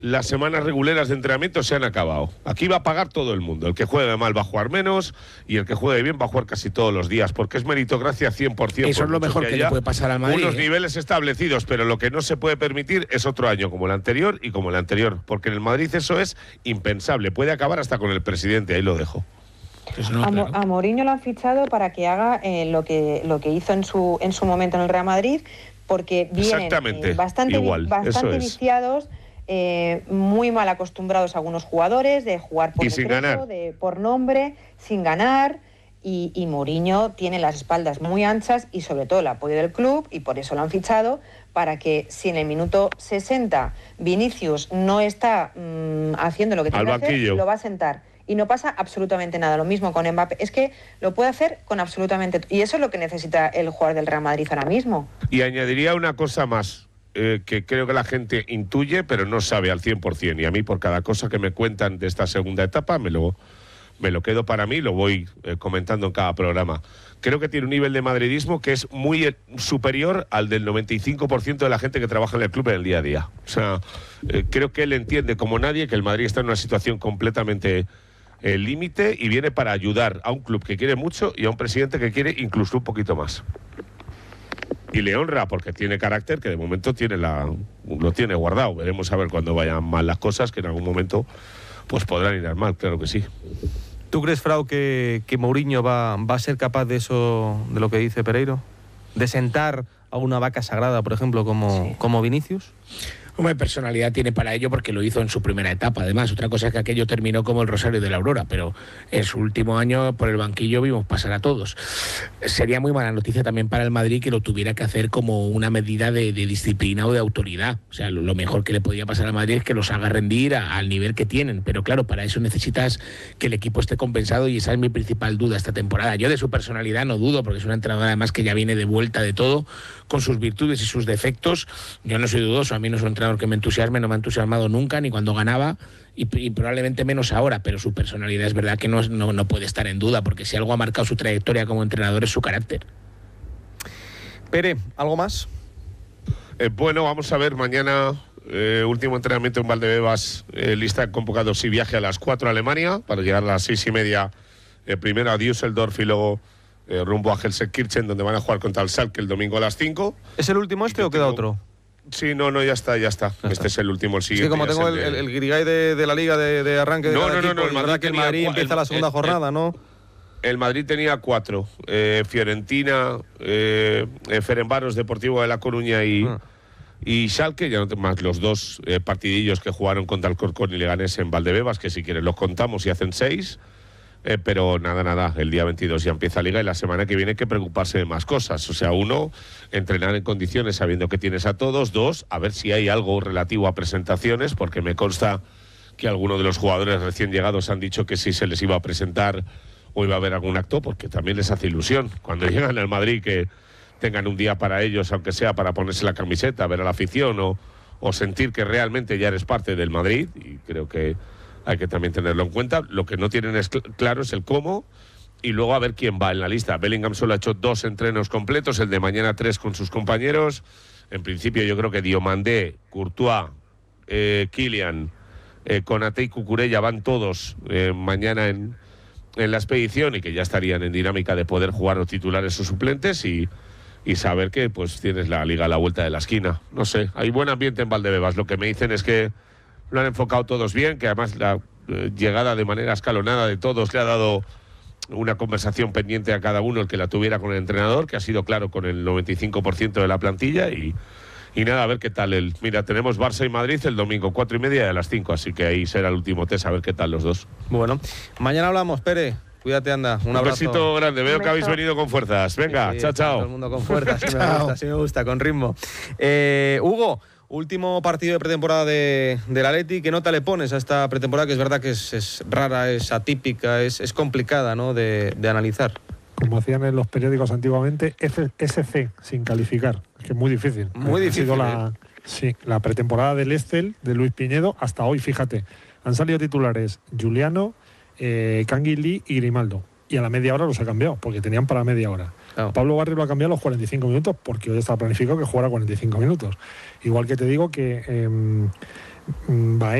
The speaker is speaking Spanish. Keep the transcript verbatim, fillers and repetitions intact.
las semanas regulares de entrenamiento se han acabado. Aquí va a pagar todo el mundo. El que juegue mal va a jugar menos y el que juegue bien va a jugar casi todos los días, porque es meritocracia cien por ciento. Eso por es lo mejor que, que le puede pasar al Madrid. Unos ¿eh? niveles establecidos, pero lo que no se puede permitir es otro año como el anterior y como el anterior, porque en el Madrid eso es impensable. Puede acabar hasta con el presidente, ahí lo dejo. No, a, claro. a Mourinho lo han fichado para que haga eh, lo que lo que hizo en su en su momento en el Real Madrid, porque vienen eh, bastante, igual, bastante viciados, eh, muy mal acostumbrados a algunos jugadores, de jugar por decreto, de por nombre, sin ganar, y, y Mourinho tiene las espaldas muy anchas y sobre todo el apoyo del club, y por eso lo han fichado, para que si en el minuto sesenta Vinicius no está mmm, haciendo lo que tiene que hacer, lo va a sentar. Y no pasa absolutamente nada. Lo mismo con Mbappé. Es que lo puede hacer con absolutamente... Y eso es lo que necesita el jugador del Real Madrid ahora mismo. Y añadiría una cosa más, eh, que creo que la gente intuye, pero no sabe al cien por ciento. Y a mí, por cada cosa que me cuentan de esta segunda etapa, me lo, me lo quedo para mí, lo voy eh, comentando en cada programa. Creo que tiene un nivel de madridismo que es muy eh, superior al del noventa y cinco por ciento de la gente que trabaja en el club en el día a día. O sea, eh, creo que él entiende como nadie que el Madrid está en una situación completamente... el límite y viene para ayudar a un club que quiere mucho y a un presidente que quiere incluso un poquito más. Y le honra porque tiene carácter que de momento tiene la, lo tiene guardado. Veremos a ver cuando vayan mal las cosas, que en algún momento pues podrán ir mal, claro que sí. ¿Tú crees, Frau, que, que Mourinho va, va a ser capaz de eso, de lo que dice Pereiro? ¿De sentar a una vaca sagrada, por ejemplo, como, sí. como Vinicius? Hombre, personalidad tiene para ello porque lo hizo en su primera etapa. Además, otra cosa es que aquello terminó como el Rosario de la Aurora, pero en su último año por el banquillo vimos pasar a todos. Sería muy mala noticia también para el Madrid que lo tuviera que hacer como una medida de, de disciplina o de autoridad. O sea, lo, lo mejor que le podría pasar al Madrid es que los haga rendir a, al nivel que tienen. Pero claro, para eso necesitas que el equipo esté compensado y esa es mi principal duda esta temporada. Yo de su personalidad no dudo, porque es una entrenadora además que ya viene de vuelta de todo, con sus virtudes y sus defectos. Yo no soy dudoso, a mí no es un entrenador que me entusiasme, no me ha entusiasmado nunca, ni cuando ganaba, y, y probablemente menos ahora, pero su personalidad es verdad que no, no, no puede estar en duda, porque si algo ha marcado su trayectoria como entrenador es su carácter. Pere, ¿algo más? Eh, bueno, vamos a ver, mañana eh, último entrenamiento en Valdebebas, eh, lista de convocados y viaje a las cuatro a Alemania, para llegar a las seis y media, eh, primero a Düsseldorf y luego eh, rumbo a Gelsenkirchen, donde van a jugar contra el Schalke el domingo a las cinco. ¿Es el último este o queda tengo... otro? Sí, no, no, ya está, ya está. Ya este está. Es el último, el siguiente. Es que como tengo el, el, el grigay de, de la liga de, de arranque de no, no, equipo, no, no, el verdad que el Madrid empieza el, la segunda el, jornada, el, ¿no? El Madrid tenía cuatro. Eh, Fiorentina, eh, Ferencváros, Deportivo de La Coruña y, ah. y Schalke, ya no tengo más los dos eh, partidillos que jugaron contra el Corcón y Leganés en Valdebebas, que si quieres los contamos y hacen seis. Eh, pero nada, nada, el día veintidós ya empieza Liga y la semana que viene hay que preocuparse de más cosas. O sea, uno, entrenar en condiciones sabiendo que tienes a todos. Dos, a ver si hay algo relativo a presentaciones, porque me consta que algunos de los jugadores recién llegados han dicho que sí se les iba a presentar o iba a haber algún acto, porque también les hace ilusión cuando llegan al Madrid que tengan un día para ellos, aunque sea para ponerse la camiseta, ver a la afición o, o sentir que realmente ya eres parte del Madrid, y creo que hay que también tenerlo en cuenta. Lo que no tienen es cl- claro es el cómo y luego a ver quién va en la lista. Bellingham solo ha hecho dos entrenos completos, el de mañana tres con sus compañeros. En principio yo creo que Diomandé, Courtois, eh, Kylian, eh, Konaté y Cucurella van todos eh, mañana en, en la expedición y que ya estarían en dinámica de poder jugar los titulares o suplentes y, y saber que pues tienes la Liga a la vuelta de la esquina. No sé, hay buen ambiente en Valdebebas. Lo que me dicen es que lo han enfocado todos bien, que además la eh, llegada de manera escalonada de todos le ha dado una conversación pendiente a cada uno, el que la tuviera con el entrenador, que ha sido claro con el noventa y cinco por ciento de la plantilla y, y nada, a ver qué tal. El, mira, tenemos Barça y Madrid el domingo, cuatro y media y a las cinco, así que ahí será el último test, a ver qué tal los dos. Bueno, mañana hablamos, Pere. Cuídate, anda. Un, Un abrazo. besito grande. Veo que habéis venido con fuerzas. Venga, sí, chao, chao. Todo el mundo con fuerzas. Sí me gusta, sí me gusta, con ritmo. Eh, Hugo, último partido de pretemporada de, del Atleti. ¿Qué nota le pones a esta pretemporada? Que es verdad que es, es rara, es atípica, es, es complicada, ¿no?, de, de analizar. Como hacían en los periódicos antiguamente, F, S C, sin calificar. Es que es muy difícil. Muy ha difícil. Sido la, ¿eh? Sí, la pretemporada del Estel, de Luis Piñedo, hasta hoy, fíjate. Han salido titulares Juliano, eh, Canguilí y Grimaldo. Y a la media hora los ha cambiado, porque tenían para media hora. Oh. Pablo Barrio lo ha cambiado a los cuarenta y cinco minutos, porque hoy está planificado que jugara cuarenta y cinco minutos. Igual que te digo que eh, Baena